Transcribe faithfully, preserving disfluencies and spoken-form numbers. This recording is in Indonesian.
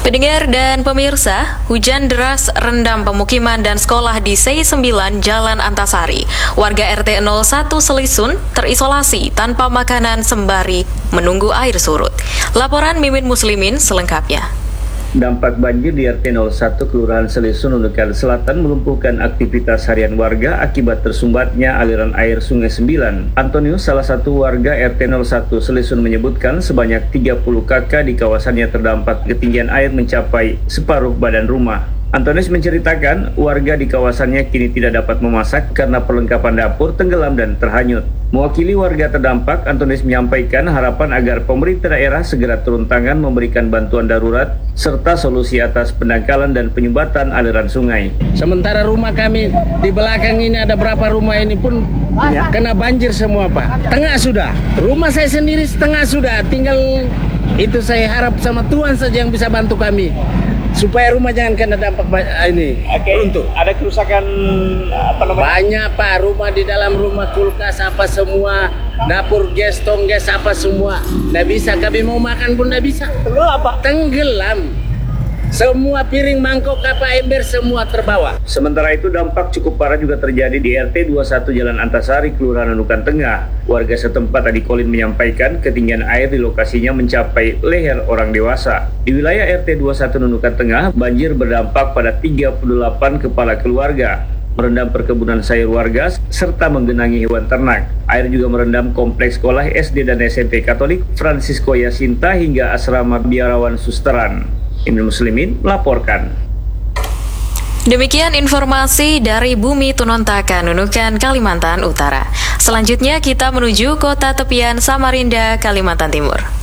Pendengar dan pemirsa, hujan deras rendam pemukiman dan sekolah di C sembilan Jalan Antasari. Warga R T nol satu Selisun terisolasi tanpa makanan sembari menunggu air surut. Laporan Mimin Muslimin selengkapnya. Dampak banjir di R T nol satu Kelurahan Selisun, Nunukan Selatan melumpuhkan aktivitas harian warga akibat tersumbatnya aliran air Sungai Sembilan. Antonius, salah satu warga R T nol satu Selisun, menyebutkan sebanyak tiga puluh kakak di kawasannya terdampak ketinggian air mencapai separuh badan rumah. Antonius menceritakan warga di kawasannya kini tidak dapat memasak karena perlengkapan dapur tenggelam dan terhanyut. Mewakili warga terdampak, Antonius menyampaikan harapan agar pemerintah daerah segera turun tangan memberikan bantuan darurat serta solusi atas pendangkalan dan penyumbatan aliran sungai. Sementara rumah kami di belakang ini ada berapa rumah ini pun ya, kena banjir semua, Pak. Tengah sudah. Rumah saya sendiri setengah sudah. Tinggal itu saya harap sama Tuhan saja yang bisa bantu kami, supaya rumah jangan kena dampak ini. Oke, untuk ada kerusakan apa namanya? Banyak, Pak. Rumah di dalam rumah, kulkas apa semua, dapur gas, tong gas apa semua. Nggak bisa, kami mau makan pun nggak bisa. Tenggelam, Pak. Tenggelam. Semua piring, mangkok, apa ember semua terbawa. Sementara itu dampak cukup parah juga terjadi di R T dua puluh satu Jalan Antasari, Kelurahan Nunukan Tengah. Warga setempat tadi Kolin menyampaikan ketinggian air di lokasinya mencapai leher orang dewasa. Di wilayah R T dua puluh satu Nunukan Tengah, banjir berdampak pada tiga puluh delapan kepala keluarga, merendam perkebunan sayur warga serta menggenangi hewan ternak. Air juga merendam kompleks sekolah S D dan S M P Katolik Francisco Yasinta hingga asrama biarawan Susteran. Mimin Muslimin melaporkan. Demikian informasi dari Bumi Tunontaka, Nunukan, Kalimantan Utara. Selanjutnya kita menuju kota tepian Samarinda, Kalimantan Timur.